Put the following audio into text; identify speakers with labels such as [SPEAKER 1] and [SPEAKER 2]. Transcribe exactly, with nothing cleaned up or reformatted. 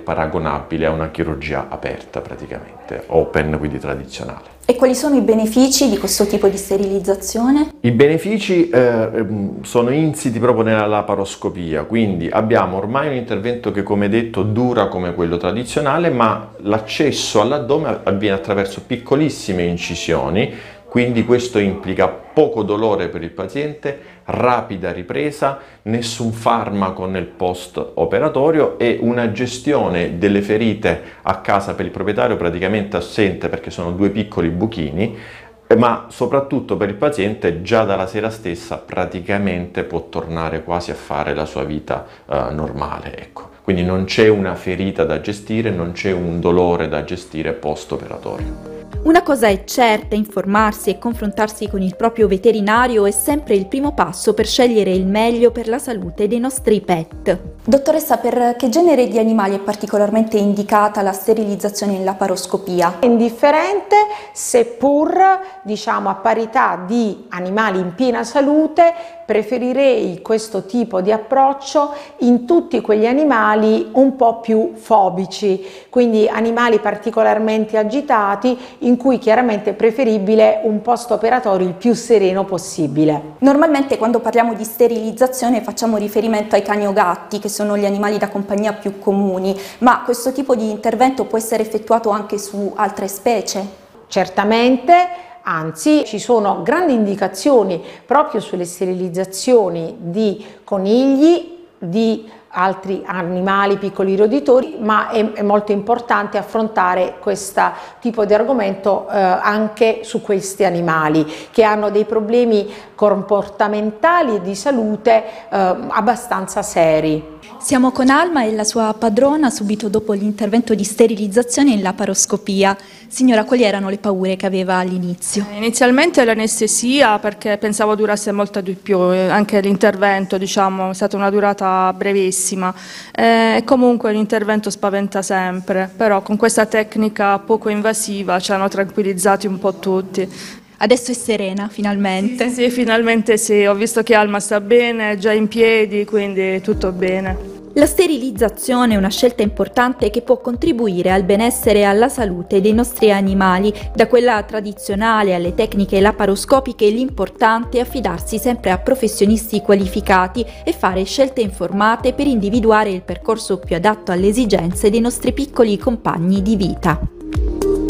[SPEAKER 1] paragonabile a una chirurgia aperta praticamente, open, quindi tradizionale.
[SPEAKER 2] E quali sono i benefici di questo tipo di sterilizzazione?
[SPEAKER 1] I benefici eh, sono insiti proprio nella laparoscopia, quindi abbiamo ormai un intervento che, come detto, dura come quello tradizionale, ma l'accesso all'addome avviene attraverso piccolissime incisioni, quindi questo implica poco dolore per il paziente, rapida ripresa, nessun farmaco nel post-operatorio e una gestione delle ferite a casa per il proprietario praticamente assente, perché sono due piccoli buchini, ma soprattutto per il paziente già dalla sera stessa praticamente può tornare quasi a fare la sua vita eh, normale, ecco. Quindi non c'è una ferita da gestire, non c'è un dolore da gestire post-operatorio.
[SPEAKER 2] Una cosa è certa, informarsi e confrontarsi con il proprio veterinario è sempre il primo passo per scegliere il meglio per la salute dei nostri pet. Dottoressa, per che genere di animali è particolarmente indicata la sterilizzazione in laparoscopia?
[SPEAKER 3] Indifferente, seppur diciamo a parità di animali in piena salute, preferirei questo tipo di approccio in tutti quegli animali un po' più fobici, quindi animali particolarmente agitati, in cui chiaramente è preferibile un post-operatorio il più sereno possibile.
[SPEAKER 2] Normalmente quando parliamo di sterilizzazione facciamo riferimento ai cani o gatti, che sono gli animali da compagnia più comuni, ma questo tipo di intervento può essere effettuato anche su altre specie?
[SPEAKER 3] Certamente, anzi ci sono grandi indicazioni proprio sulle sterilizzazioni di conigli, di altri animali, piccoli roditori, ma è, è molto importante affrontare questo tipo di argomento eh, anche su questi animali che hanno dei problemi comportamentali e di salute eh, abbastanza seri.
[SPEAKER 2] Siamo con Alma e la sua padrona subito dopo l'intervento di sterilizzazione in laparoscopia. Signora, quali erano le paure che aveva all'inizio?
[SPEAKER 4] Inizialmente l'anestesia, perché pensavo durasse molto di più, anche l'intervento diciamo è stata una durata brevissima. E comunque l'intervento spaventa sempre, però con questa tecnica poco invasiva ci hanno tranquillizzati un po' tutti.
[SPEAKER 2] Adesso è serena, finalmente?
[SPEAKER 4] Sì, sì, finalmente sì, ho visto che Alma sta bene, è già in piedi, quindi tutto bene.
[SPEAKER 2] La sterilizzazione è una scelta importante che può contribuire al benessere e alla salute dei nostri animali. Da quella tradizionale alle tecniche laparoscopiche, l'importante è affidarsi sempre a professionisti qualificati e fare scelte informate per individuare il percorso più adatto alle esigenze dei nostri piccoli compagni di vita.